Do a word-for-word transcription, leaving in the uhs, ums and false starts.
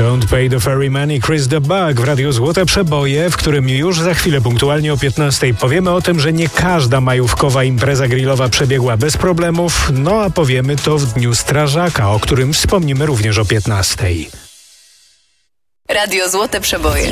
Don't Pay the Ferryman i Chris the Bug w Radiu Złote Przeboje, w którym już za chwilę punktualnie o piętnastej powiemy o tym, że nie każda majówkowa impreza grillowa przebiegła bez problemów, no a powiemy to w Dniu Strażaka, o którym wspomnimy również o piętnastej. Radio Złote Przeboje.